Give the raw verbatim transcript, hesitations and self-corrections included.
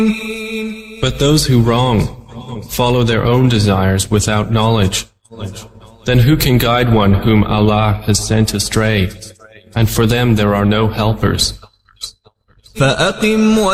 But those who wrong follow their own desires without knowledge. Then who can guide one whom Allah has sent astray? And for them there are no helpers. فأقم